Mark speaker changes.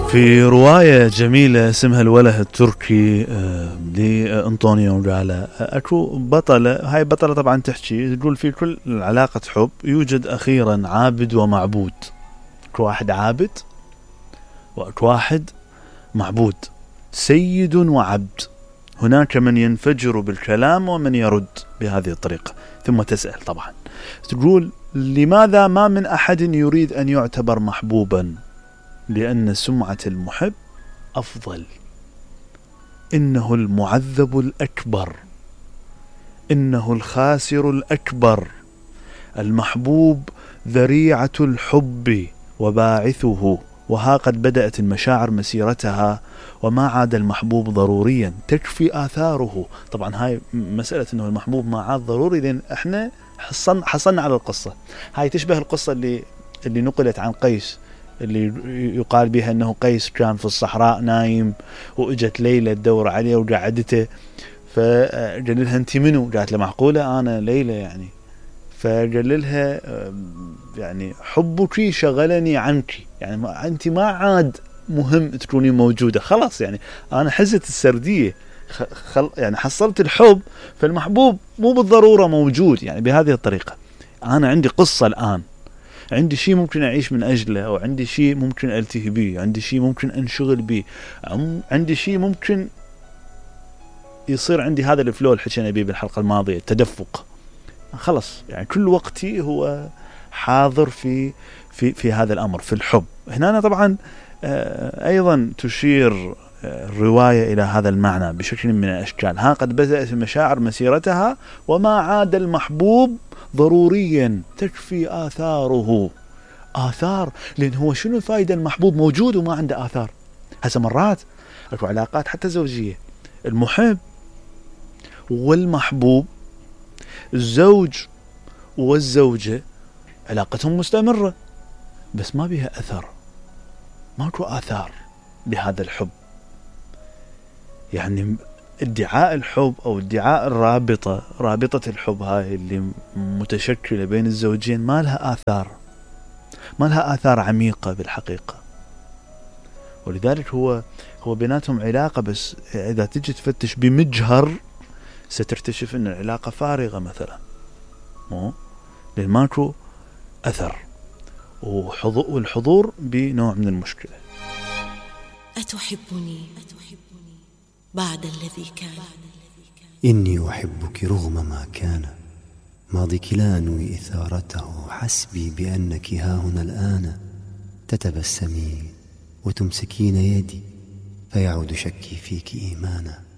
Speaker 1: في رواية جميلة اسمها الوله التركي لأنطونيو جالا، أكو بطلة، هاي بطلة طبعا تحكي تقول في كل علاقة حب يوجد أخيرا عابد ومعبود. أكو واحد عابد وأكو واحد معبود، سيد وعبد. هناك من ينفجر بالكلام ومن يرد بهذه الطريقة. ثم تسأل طبعا تقول لماذا ما من أحد يريد أن يعتبر محبوبا؟ لأن سمعة المحب أفضل. إنه المعذب الأكبر، إنه الخاسر الأكبر. المحبوب ذريعة الحب وباعثه، وها قد بدأت المشاعر مسيرتها، وما عاد المحبوب ضروريا تكفي آثاره. طبعا هاي مسألة إنه المحبوب ما عاد ضروري، لأن إحنا حصلنا على القصة. هاي تشبه القصة اللي نقلت عن قيس، اللي يقال بها أنه قيس كان في الصحراء نايم، وإجت ليلى تدور عليه وقعدته، فقال لها أنت منو؟ قالت له معقولة أنا ليلى يعني. فقال لها يعني حبك شغلني عنك، يعني أنت ما عاد مهم تكوني موجودة، خلاص يعني أنا حزت السردية، يعني حصلت الحب، فالمحبوب مو بالضرورة موجود. يعني بهذه الطريقة أنا عندي قصة الآن، عندي شيء ممكن أعيش من أجله، أو عندي شيء ممكن ألتهي به، عندي شيء ممكن أنشغل به، عندي شيء ممكن يصير عندي هذا الفلو اللي حكينا به بالحلقة الماضية، التدفق. خلص يعني كل وقتي هو حاضر في هذا الأمر، في الحب. هنا أنا طبعا أيضا تشير الرواية إلى هذا المعنى بشكل من الأشكال. ها قد بدأت المشاعر مسيرتها، وما عاد المحبوب ضروريا تكفي آثاره. آثار، لأن هو شنو الفائدة؟ المحبوب موجود وما عنده آثار. هسه مرات أكو علاقات حتى زوجية، المحب والمحبوب، الزوج والزوجة علاقتهم مستمرة، بس ما بها أثر، ماكو آثار بهذا الحب. يعني ادعاء الحب أو ادعاء رابطة الحب هاي اللي متشكلة بين الزوجين ما لها آثار، ما لها آثار عميقة بالحقيقة. ولذلك هو بيناتهم علاقة، بس إذا تجي تفتش بمجهر ستكتشف أن العلاقة فارغة مثلا، لأن ماكو أثر، والحضور بنوع من المشكلة.
Speaker 2: أتحبني بعد الذي كان؟
Speaker 3: إني أحبك رغم ما كان، ماضيك لا أنوي إثارته، حسبي بأنك هاهنا الآن. تتبسمين وتمسكين يدي، فيعود شكي فيك إيمانا.